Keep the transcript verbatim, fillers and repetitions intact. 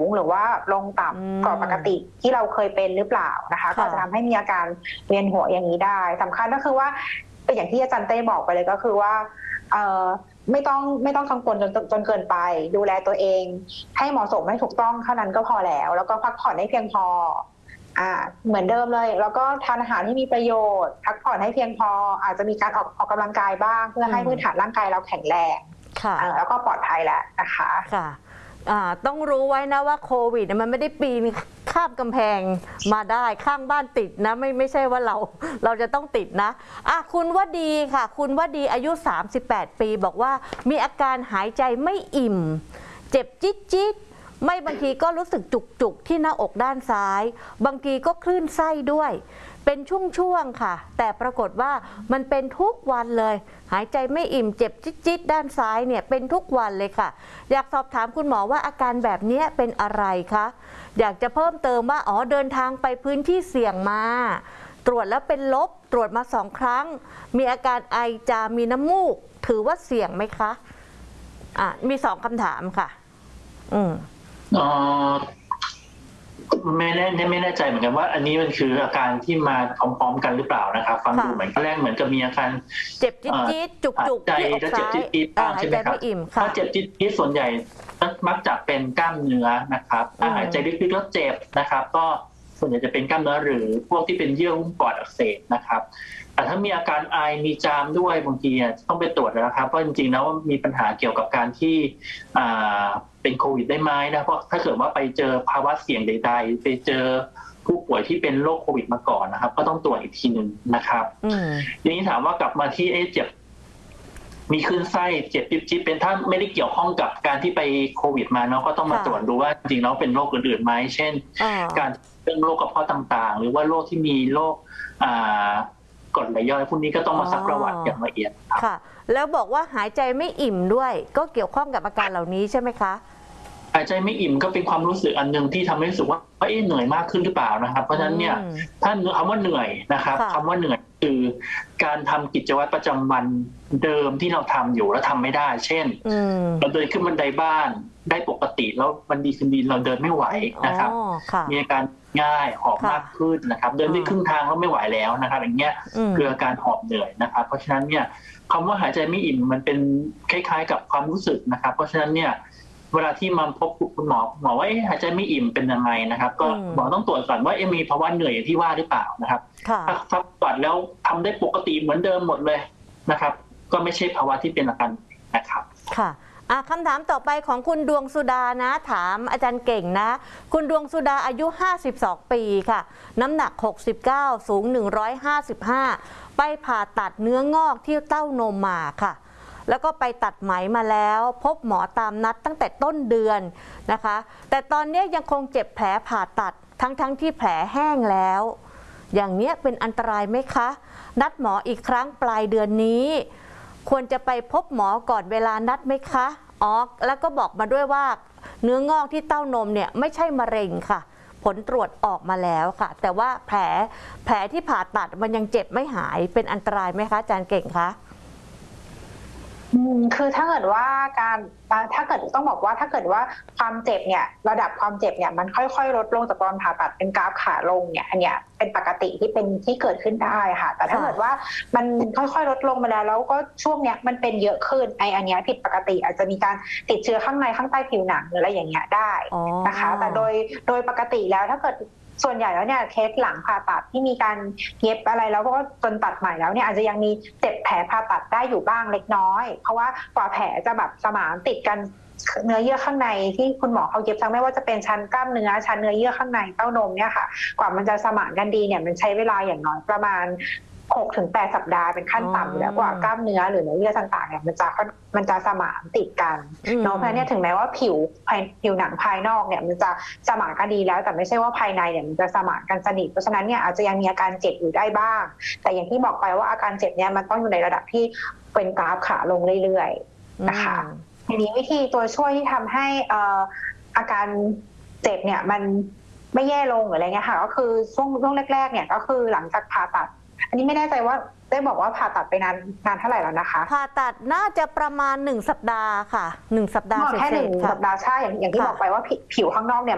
หรือว่าลงต่ำกว่าปกติที่เราเคยเป็นหรือเปล่านะคะก็จะทำให้มีอาการเวียนหัวอย่างนี้ได้สำคัญก็คือว่าเป็นอย่างที่อาจารย์เต้บอกไปเลยก็คือว่าเอ่อไม่ต้องไม่ต้องกังวลจนจนเกินไปดูแลตัวเองให้เหมาะสมให้ถูกต้องเท่านั้นก็พอแล้วแล้วก็พักผ่อนให้เพียงพออ่าเหมือนเดิมเลยแล้วก็ทานอาหารที่มีประโยชน์พักผ่อนให้เพียงพออาจจะมีการออกออกกำลังกายบ้างเพื่อให้พื้นฐานร่างกายเราแข็งแรงแล้วก็ปลอดภัยแหละนะคะค่ะต้องรู้ไว้นะว่าโควิดมันไม่ได้ปีนข้ามกำแพงมาได้ข้างบ้านติดนะไม่ไม่ใช่ว่าเราเราจะต้องติดนะอ่ะคุณว่าดีค่ะคุณว่าดีอายุสามสิบแปดปีบอกว่ามีอาการหายใจไม่อิ่มเจ็บจิ๊ดจิ๊ดไม่บางทีก็รู้สึกจุกจุกที่หน้าอกด้านซ้ายบางทีก็คลื่นไส้ด้วยเป็นช่วงๆค่ะแต่ปรากฏว่ามันเป็นทุกวันเลยหายใจไม่อิ่มเจ็บจิ๊ดๆด้านซ้ายเนี่ยเป็นทุกวันเลยค่ะอยากสอบถามคุณหมอว่าอาการแบบนี้เป็นอะไรคะอยากจะเพิ่มเติมว่าอ๋อเดินทางไปพื้นที่เสี่ยงมาตรวจแล้วเป็นลบตรวจมาสองครั้งมีอาการไอจามมีน้ำมูกถือว่าเสี่ยงไหมคะอ่ะมีสองคำถามค่ะอืมอ๋อไม่แน่ไม่แน่ใจเหมือนกันว่าอันนี้มันคืออาการที่มาพร้อมๆกันหรือเปล่านะครับฟังดูเหมือนแรกเหมือนกับมีอาการเจ็บจี๊ดๆจุกๆที่อกซ้ายใช่ไหมครับถ้าเจ็บจี๊ดๆส่วนใหญ่มักจะเป็นกล้ามเนื้อนะครับถ้าหายใจลึกๆแล้วเจ็บนะครับก็ส่วนใหญ่จะเป็นกล้ามเนื้อหรือพวกที่เป็นเยื่อหุ้มปอดอักเสบนะครับแต่ถ้ามีอาการไอมีจามด้วยบางทีต้องไปตรวจนะครับเพราะจริงๆแล้วมีปัญหาเกี่ยวกับการที่เป็นโควิดได้ไหมนะเพราะถ้าเกิดว่าไปเจอภาวะเสี่ยงใดๆไปเจอผู้ป่วยที่เป็นโรคโควิดมาก่อนนะครับก็ต้องตรวจอีกทีหนึ่งนะครับทีนี้ถามว่ากลับมาที่เจ็บมีคลื่นไส้เจ็บจิ๊บๆเป็นถ้าไม่ได้เกี่ยวข้องกับการที่ไปโควิดมาเนาะก็ต้องมาตรวจดูว่าจริงๆแล้วเป็นโรคอื่นๆไหมเช่นการเป็นโรคกระเพาะต่างๆหรือว่าโรคที่มีโรคกรดไหลย้อนพวกนี้ก็ต้องมาซักประวัติอย่างละเอียดค่ะแล้วบอกว่าหายใจไม่อิ่มด้วยก็เกี่ยวข้องกับอาการเหล่านี้ใช่ไหมคะหายใจไม่อิ่มก็เป็นความรู้สึกอันหนึ่งที่ทำให้รู้สึกว่าเอ๊ะเหนื่อยมากขึ้นหรือเปล่านะครับเพราะฉะนั้นเนี่ยถ้าคำว่าเหนื่อยนะครับคำว่าเหนื่อยคือการทำกิจวัตรประจำวันเดิมที่เราทำอยู่แล้วทำไม่ได้เช่นเราเดินขึ้นบันไดบ้านได้ปกติแล้ววันดีคืนดีเราเดินไม่ไหวนะครับมีอาการง่ายหอบมากขึ้นนะครับเดินได้ครึ่งทางแล้วไม่ไหวแล้วนะครับอย่างเงี้ยคืออาการหอบเหนื่อยนะครับเพราะฉะนั้นเนี่ยคำว่าหายใจไม่อิ่มมันเป็นคล้ายๆกับความรู้สึกนะครับเพราะฉะนั้นเนี่ยเวลาที่มาพบคุณหมอหมอว่าหายใจไม่อิ่มเป็นยังไงนะครับก็หมอต้องตรวจก่อนว่ามีภาวะเหนื่อยอย่างที่ว่าหรือเปล่านะครับถ้าตรวจแล้วทำได้ปกติเหมือนเดิมหมดเลยนะครับก็ไม่ใช่ภาวะที่เป็นอาการนะครับค่ะคำถามต่อไปของคุณดวงสุดานะถามอาจารย์เก่งนะคุณดวงสุดาอายุห้าสิบสองปีค่ะน้ำหนักหกสิบเก้าสูงหนึ่งร้อยห้าสิบห้าไปผ่าตัดเนื้องอกที่เต้านมมาค่ะแล้วก็ไปตัดไหมมาแล้วพบหมอตามนัดตั้งแต่ต้นเดือนนะคะแต่ตอนนี้ยังคงเจ็บแผลผ่าตัดทั้งๆ ท, ที่แผลแห้งแล้วอย่างนี้เป็นอันตรายไหมคะนัดหมออีกครั้งปลายเดือนนี้ควรจะไปพบหมอก่อนเวลานัดไหมคะอ๋อแล้วก็บอกมาด้วยว่าเนื้องอกที่เต้านมเนี่ยไม่ใช่มะเร็งค่ะผลตรวจออกมาแล้วค่ะแต่ว่าแผลแผลที่ผ่าตัดมันยังเจ็บไม่หายเป็นอันตรายไหมคะอาจารย์เก่งคะคือถ้าเกิดว่าการถ้าเกิดต้องบอกว่าถ้าเกิดว่าความเจ็บเนี่ยระดับความเจ็บเนี่ยมันค่อยๆลดลงจากตอนผ่าตัดเป็นกราฟขาลงเนี่ยอันเนี้ยเป็นปกติที่เป็นที่เกิดขึ้นได้ค่ะแต่ถ้าเกิดว่ามันค่อยๆลดลงมาแล้วแล้วก็ช่วงเนี้ยมันเป็นเยอะขึ้นไออันเนี้ยผิดปกติอาจจะมีการติดเชื้อข้างในข้างใต้ผิวหนังหรืออะไรอย่างเงี้ยได้นะคะแต่โดยโดยปกติแล้วถ้าเกิดส่วนใหญ่แล้วเนี่ยเคสหลังผ่าตัดที่มีการเย็บอะไรแล้วก็จนตัดใหม่แล้วเนี่ยอาจจะยังมีเจ็บแผลผ่าตัดได้อยู่บ้างเล็กน้อยเพราะว่ากว่าแผลจะแบบสมานติดกันเนื้อเยื่อข้างในที่คุณหมอเขาเย็บทั้งไม่ว่าจะเป็นชั้นกล้ามเนื้อชั้นเนื้อเยื่อข้างในเต้านมเนี่ยค่ะกว่ามันจะสมานกันดีเนี่ยมันใช้เวลาอย่างน้อยประมาณหกถึงแปดสัปดาห์เป็นขั้นต่ำอยู่แล้วกว่ากล้ามเนื้อหรือเนื้อเยื่อต่างๆเนี่ยมันจะมันจะสมานติดกันเนาะเพราะเนี่ยถึงแม้ว่าผิวผิวหนังภายนอกเนี่ยมันจะสมานกันดีแล้วแต่ไม่ใช่ว่าภายในเนี่ยมันจะสมานกันสนิทเพราะฉะนั้นเนี่ยอาจจะยังมีอาการเจ็บอยู่ได้บ้างแต่อย่างที่บอกไปว่าอาการเจ็บเนี่ยมันต้องอยู่ในระดับที่เป็นกราฟขาลงเรื่อยๆนะคะทีนี้วิธีตัวช่วยที่ทำให้อาการเจ็บเนี่ยมันไม่แย่ลงหรืออะไรเงี้ยค่ะก็คือช่วงช่วงแรกๆเนี่ยก็คือหลังจากผ่าตัดอันนี้ไม่แน่ใจว่าได้บอกว่าผ่าตัดไปนานนานเท่าไหร่แล้วนะคะผ่าตัดน่าจะประมาณหนึ่งสัปดาห์ค่ะหนึ่งสัปดาห์แค่หนึ่งสัปดาห์ใช่อย่างอย่างที่บอกไปว่าผิวข้างนอกเนี่ย